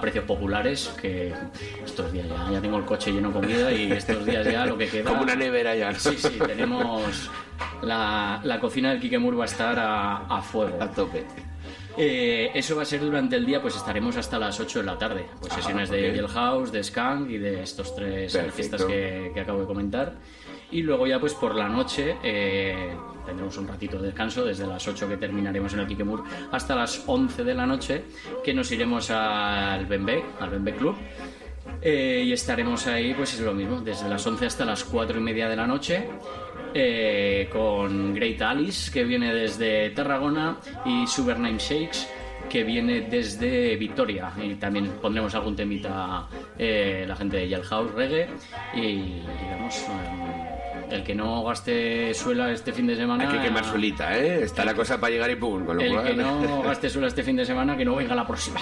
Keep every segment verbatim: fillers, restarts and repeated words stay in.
precios populares, que estos días ya, ya tengo el coche lleno de comida y estos días ya lo que queda... Como una nevera ya, ¿no? Sí, sí, tenemos... La, la cocina del Kikemur va a estar a, a fuego. A tope. Eh, eso va a ser durante el día, pues estaremos hasta las ocho de la tarde. Pues ah, sesiones okay. de Jailhouse, de Skank y de estos tres artistas que, que acabo de comentar. Y luego ya pues por la noche eh, tendremos un ratito de descanso desde las ocho que terminaremos en el Kikemur hasta las once de la noche, que nos iremos al Bembe, al Bembe Club. Eh, y estaremos ahí, pues es lo mismo, desde las once hasta las cuatro y media de la noche. Eh, con Great Alice, que viene desde Tarragona, y Supername Shakes, que viene desde Victoria, y también pondremos algún temita eh, la gente de Jailhouse Reggae y digamos um, el que no gaste suela este fin de semana hay que quemar suelita, ¿eh? Está la cosa para llegar y pum, con lo el cual... que no gaste suela este fin de semana que no venga la próxima.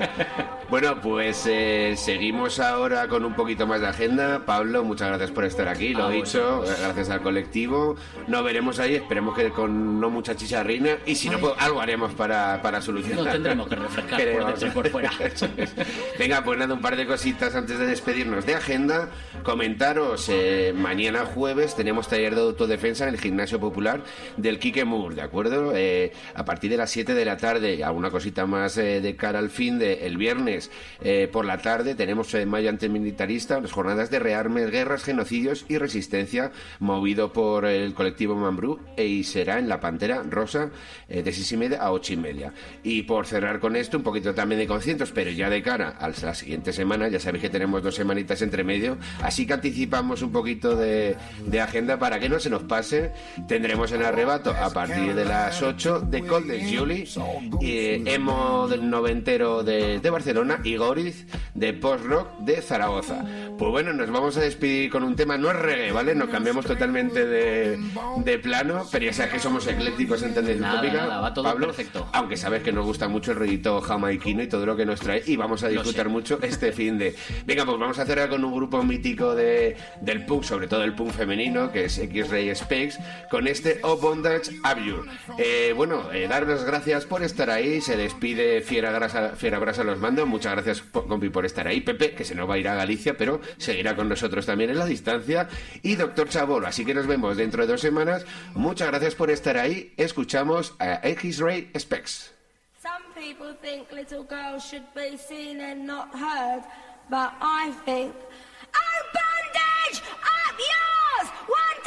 Bueno, pues eh, seguimos ahora con un poquito más de agenda. Pablo, muchas gracias por estar aquí, lo he dicho, gracias al colectivo. Nos veremos ahí, esperemos que con no mucha chicharrina, y si no, pues algo haremos para, para solucionar. Nos tendremos que refrescar por dentro y por fuera. Venga, pues nada, un par de cositas antes de despedirnos de agenda. Comentaros, eh, mañana jueves tenemos taller de autodefensa en el Gimnasio Popular del Kikemur, ¿de acuerdo? Eh, a partir de las siete de la tarde, alguna cosita más eh, de cara al fin de el viernes. Eh, por la tarde tenemos en eh, Mayo Antimilitarista, las jornadas de rearmes, guerras, genocidios y resistencia, movido por el colectivo Mambrú, y será en la Pantera Rosa eh, de seis y media a ocho y media. Y por cerrar con esto, un poquito también de conciertos, pero ya de cara a la siguiente semana, ya sabéis que tenemos dos semanitas entre medio, así que anticipamos un poquito de, de agenda para que no se nos pase. Tendremos en Arrebato a partir de las ocho de Cold de Julie, eh, emo del noventero de, de Barcelona, y Goriz de Post Rock de Zaragoza. Pues bueno, nos vamos a despedir con un tema, no es reggae, ¿vale? Nos cambiamos totalmente de, de plano, pero ya sabes que somos eclécticos en tendencia tópica. Nada, va todo Pablo, perfecto. Aunque sabes que nos gusta mucho el rollito jamaiquino y todo lo que nos trae, y vamos a disfrutar mucho este fin de... Venga, pues vamos a cerrar con un grupo mítico de, del punk, sobre todo el punk femenino, que es X-Ray Specs, con este O Bondage Abjure. Eh, bueno, eh, dar las gracias por estar ahí. Se despide Fiera Grasa, Fiera Brasa los mando. Muchas gracias, compi, por estar ahí. Pepe, que se nos va a ir a Galicia, pero seguirá con nosotros también en la distancia. Y Doctor Chabolo, así que nos vemos dentro de dos semanas. Muchas gracias por estar ahí. Escuchamos a X-Ray Specs. Some people think little girls should be seen and not heard, but I think